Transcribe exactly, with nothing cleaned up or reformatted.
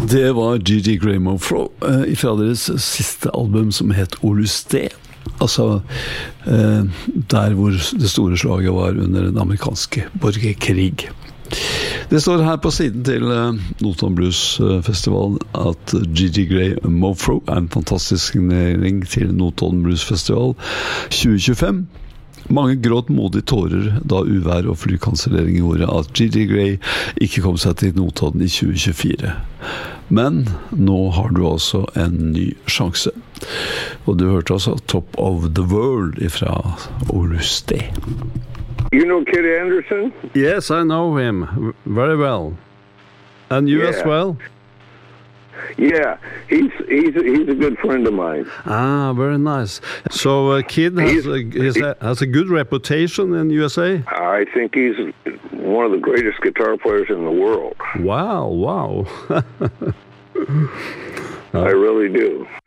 Det var G G Gray Mofro eh, fra deres siste album som het Olusté. Altså eh, der hvor det store slaget var under den amerikanske borgerkrig. Det står her på siden til eh, Notodden Blues Festival at G G Gray Mofro er en fantastisk signering til Notodden Blues Festival tjue tjuefem. Mange gråt modig tårer da uvær og flykansellering gjorde at G G Gray ikke kom seg til Notodden i tjue tjuefire. Men nå har du altså en ny sjanse. Og du hørte altså Top of the World fra Olusté. You know Kid Anderson? Yes, I know him very well. And you Yeah. as well? Yeah, he's he's he's a good friend of mine. Ah, very nice. So uh, Kid has a, he's a, has a good reputation in U S A? I think he's one of the greatest guitar players in the world. Wow, wow. I really do.